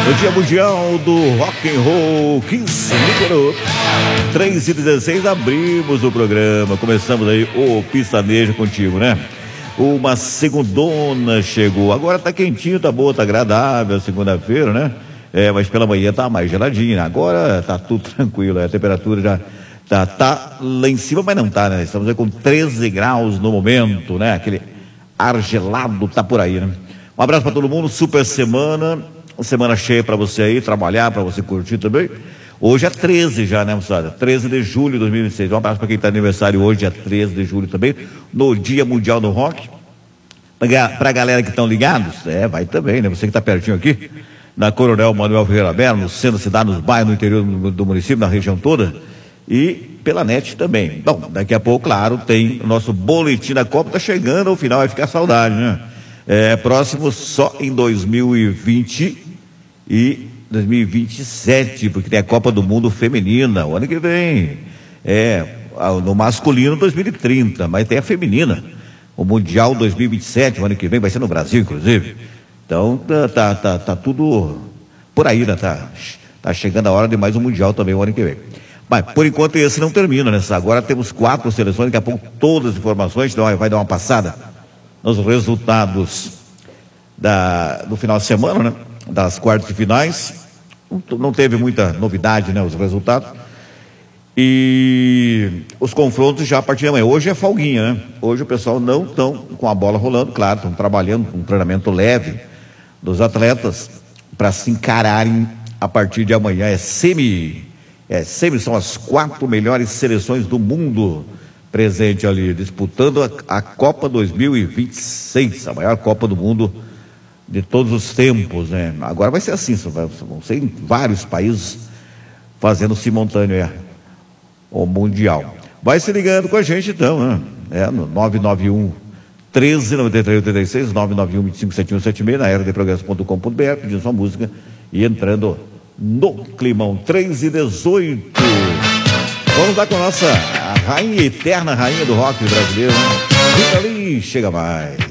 No Dia Mundial do Rock and Roll, 15 número 3h16, abrimos o programa. Começamos aí o Pistanejo contigo, né? Uma segundona chegou. Agora tá quentinho, tá boa, tá agradável, segunda-feira, né? Mas pela manhã tá mais geladinho. Agora tá tudo tranquilo, a temperatura já tá lá em cima, mas não tá, né? Estamos aí com 13 graus no momento, né? Aquele ar gelado tá por aí, né? Um abraço para todo mundo, super semana cheia para você aí, trabalhar, para você curtir também. Hoje é 13 já, né, moçada? 13 de julho de 2026. Um abraço para quem está aniversário hoje, dia 13 de julho também, no Dia Mundial do Rock. Para a galera que estão ligados, vai também, né? Você que está pertinho aqui, na Coronel Manuel Ferreira Belo, no centro da cidade, nos bairros, no interior do município, na região toda, e pela net também. Bom, daqui a pouco, claro, tem o nosso boletim da Copa, tá chegando, ao final vai ficar saudade, né? Próximo só em 2020 e 2027, porque tem a Copa do Mundo Feminina, o ano que vem, no masculino 2030, mas tem a feminina, o Mundial 2027, o ano que vem, vai ser no Brasil, inclusive. Então, tá tudo por aí, né? Tá chegando a hora de mais um Mundial também o ano que vem. Mas, por enquanto, esse não termina, né? Agora temos 4 seleções, daqui a pouco todas as informações, então vai dar uma passada nos resultados do final de semana, né? Das quartas de finais. Não teve muita novidade, né? Os resultados. E os confrontos já a partir de amanhã. Hoje é folguinha, né? Hoje o pessoal não estão com a bola rolando, claro, estão trabalhando com um treinamento leve dos atletas para se encararem a partir de amanhã. Semi são as 4 melhores seleções do mundo presente ali, disputando a Copa 2026, a maior Copa do Mundo de todos os tempos, né? Agora vai ser assim, vão ser em vários países fazendo simultâneo o Mundial. Vai se ligando com a gente então, né? No 991 139386, 991 257176, na rdprogresso.com.br, pedindo sua música e entrando no climão. 3h18. Vamos lá com a nossa rainha eterna, rainha do rock brasileiro, né? Rita Lee, chega mais.